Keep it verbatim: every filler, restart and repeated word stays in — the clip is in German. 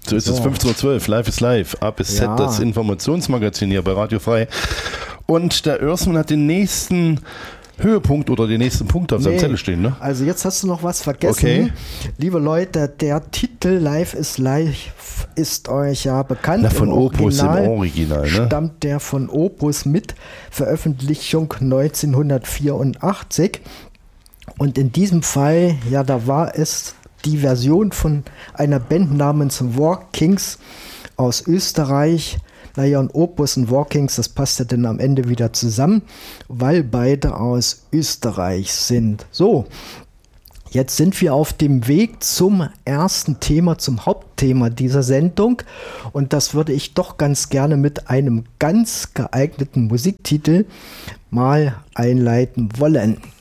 So ist so. Es fünfzehn Uhr zwölf, Live is Live, A bis Z, ja. Das Informationsmagazin hier bei Radio Frei. Und der Örsmann hat den nächsten Höhepunkt oder den nächsten Punkt auf nee, seinem Zettel stehen, ne? Also jetzt hast du noch was vergessen. Okay. Liebe Leute, der Titel Live is Live ist euch ja bekannt. Na, von Im Opus Original im Original, ne? Stammt der von Opus mit Veröffentlichung neunzehnhundertvierundachtzig. Und in diesem Fall, ja, da war es die Version von einer Band namens War Kings aus Österreich. Naja, und Opus und War Kings, das passt ja dann am Ende wieder zusammen, weil beide aus Österreich sind. So, jetzt sind wir auf dem Weg zum ersten Thema, zum Hauptthema dieser Sendung. Und das würde ich doch ganz gerne mit einem ganz geeigneten Musiktitel mal einleiten wollen.